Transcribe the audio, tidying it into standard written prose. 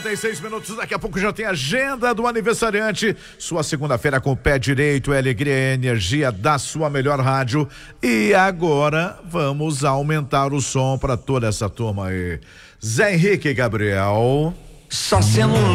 6 minutos, daqui a pouco já tem agenda do aniversariante. Sua segunda-feira com o pé direito, é alegria e energia da sua melhor rádio. E agora vamos aumentar o som para toda essa turma aí. Zé Henrique e Gabriel. Só sendo